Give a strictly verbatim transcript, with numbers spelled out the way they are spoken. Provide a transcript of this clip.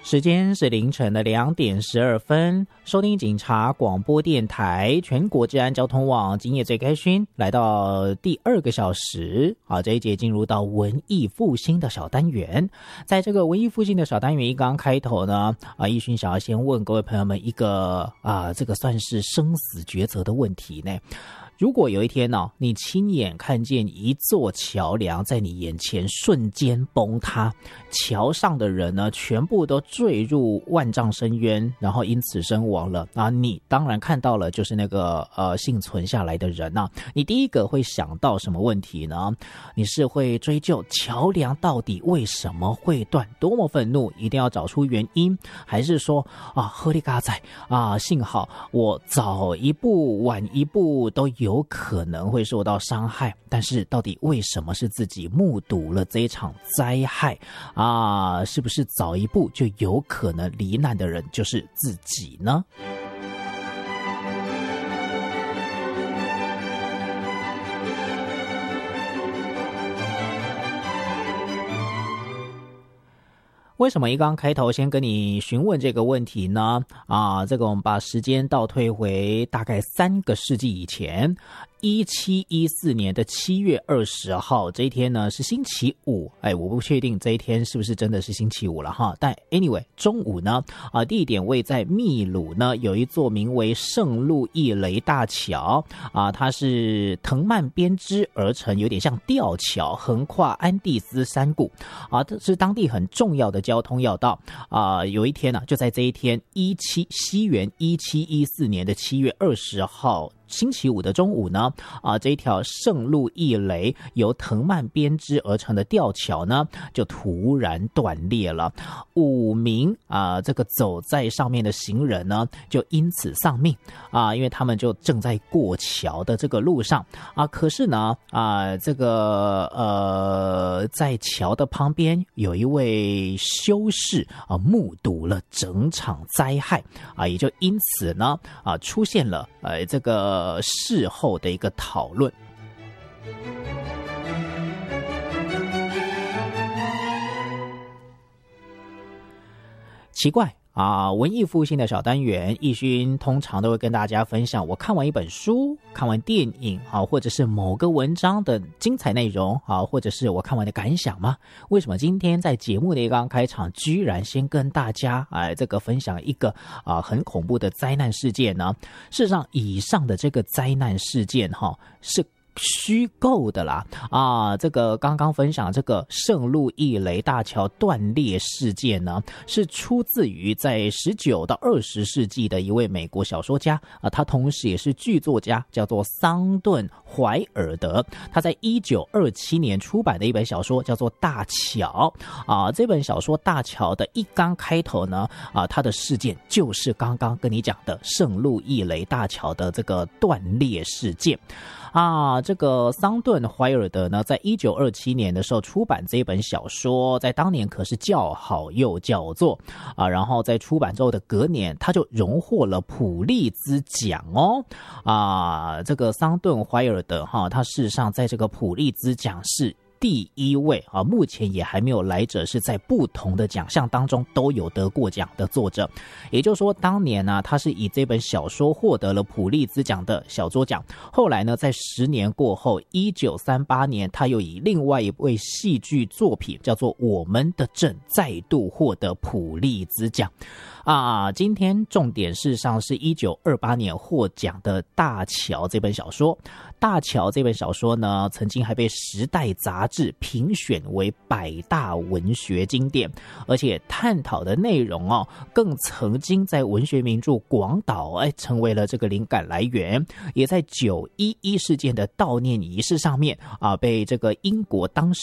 时间是凌晨的两点十二分，收听警察广播电台全国治安交通网，今夜最开心，来到第二个小时啊，这一节进入到文艺复兴的小单元。在这个文艺复兴的小单元一刚开头呢，啊，奕迅想要先问各位朋友们一个啊，这个算是生死抉择的问题呢。如果有一天呢、哦，你亲眼看见一座桥梁在你眼前瞬间崩塌，桥上的人呢全部都坠入万丈深渊，然后因此身亡了啊！你当然看到了，就是那个呃幸存下来的人啊，你第一个会想到什么问题呢？你是会追究桥梁到底为什么会断，多么愤怒，一定要找出原因，还是说啊，呵哩嘎仔啊，幸好我早一步晚一步都有。有可能会受到伤害，但是到底为什么是自己目睹了这一场灾害啊？是不是早一步就有可能罹难的人就是自己呢？为什么一刚开头先跟你询问这个问题呢？啊，这个我们把时间倒退回大概三个世纪以前。一七一四年的七月二十号，这一天呢是星期五，哎，我不确定这一天是不是真的是星期五了哈。但 anyway， 中午呢，啊，地点位在秘鲁呢，有一座名为圣路易雷大桥啊，它是藤蔓编织而成，有点像吊桥，横跨安第斯山谷啊，这是当地很重要的交通要道啊。有一天呢、啊，就在这一天，一七西元一七一四年的七月二十号。星期五的中午呢，啊，这一条圣路易雷由藤蔓编织而成的吊桥呢，就突然断裂了。五名啊，这个走在上面的行人呢，就因此丧命啊，因为他们就正在过桥的这个路上啊。可是呢，啊，这个呃，在桥的旁边有一位修士啊，目睹了整场灾害啊，也就因此呢，啊，出现了呃这个。呃，事后的一个讨论。奇怪啊，文艺复兴的小单元，奕勋通常都会跟大家分享我看完一本书、看完电影啊，或者是某个文章的精彩内容啊，或者是我看完的感想吗？为什么今天在节目的一刚开场，居然先跟大家哎这个分享一个啊很恐怖的灾难事件呢？事实上，以上的这个灾难事件哈是虚构的啦啊！这个刚刚分享这个圣路易雷大桥断裂事件呢，是出自于在十九到二十世纪的一位美国小说家啊，他同时也是剧作家，叫做桑顿·怀尔德。他在一九二七年出版的一本小说叫做《大桥》啊，这本小说《大桥》的一刚开头呢啊，它的事件就是刚刚跟你讲的圣路易雷大桥的这个断裂事件。啊，这个桑顿·怀尔德呢，在一九二七年的时候出版这一本小说，在当年可是叫好又叫座啊。然后在出版之后的隔年，他就荣获了普利兹奖哦。啊，这个桑顿·怀尔德哈，他事实上在这个普利兹奖是第一位啊，目前也还没有来者是在不同的奖项当中都有得过奖的作者。也就是说，当年呢、啊，他是以这本小说获得了普利兹奖的小说奖。后来呢，在十年过后，一九三八年，他又以另外一位戏剧作品叫做《我们的镇》再度获得普利兹奖。啊，今天重点事实上是一九二八年获奖的《大桥》这本小说。《大桥》这本小说呢，曾经还被《时代》杂志评选为百大文学经典，而且探讨的内容哦，更曾经在文学名著广岛哎成为了这个灵感来源，也在九一一事件的悼念仪式上面啊，被这个英国当时